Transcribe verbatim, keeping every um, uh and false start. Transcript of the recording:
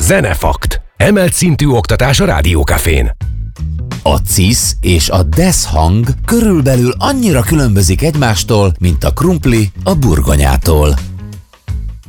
Zenefakt. Emelt szintű oktatás a Rádiókafén. A cis és a des hang körülbelül annyira különbözik egymástól, mint a krumpli a burgonyától.